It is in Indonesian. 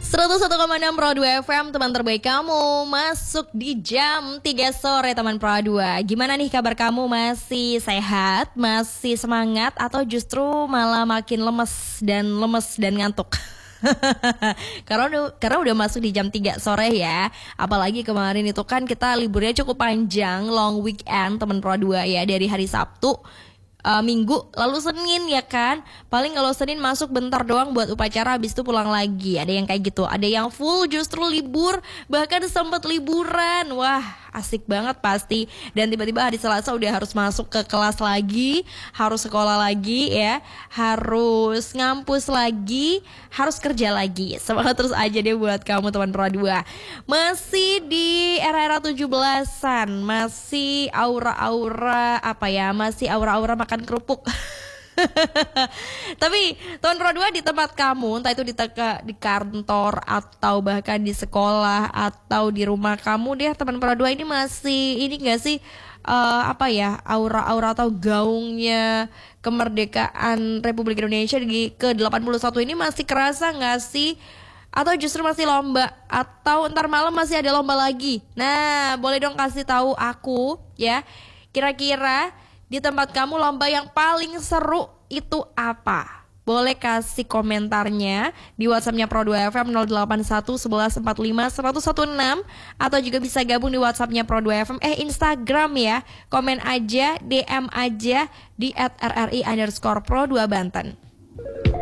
101,6 Pro 2 FM, teman terbaik kamu. Masuk di jam 3 sore teman Pro 2. Gimana nih kabar kamu? Masih sehat? Masih semangat? Atau justru malah makin lemes dan ngantuk? Karena udah masuk di jam 3 sore ya. Apalagi kemarin itu kan kita liburnya cukup panjang, long weekend teman Pro 2 ya. Dari hari Sabtu, Minggu, lalu Senin ya kan. Paling kalau Senin masuk bentar doang buat upacara, habis itu pulang lagi. Ada yang kayak gitu, ada yang full justru libur, bahkan sempat liburan. Wah, asik banget pasti. Dan tiba-tiba hari Selasa udah harus masuk ke kelas lagi, harus sekolah lagi ya, harus ngampus lagi, harus kerja lagi. Semangat terus aja deh buat kamu teman Pro 2. Masih di era-era 17-an, masih aura-aura masih aura-aura makan kerupuk. Tapi teman Pro 2 di tempat kamu, entah itu di kantor atau bahkan di sekolah atau di rumah kamu deh, teman Pro 2 ini masih ini gak sih aura-aura atau gaungnya kemerdekaan Republik Indonesia di ke-81 ini masih kerasa gak sih? Atau justru masih lomba? Atau ntar malam masih ada lomba lagi? Nah, boleh dong kasih tahu aku ya, kira-kira di tempat kamu lomba yang paling seru itu apa? Boleh kasih komentarnya di WhatsApp-nya Pro 2 FM 081 11 45 116, atau juga bisa gabung di WhatsApp-nya Pro 2 FM Instagram ya. Komen aja, DM aja di @rri_pro2 Banten.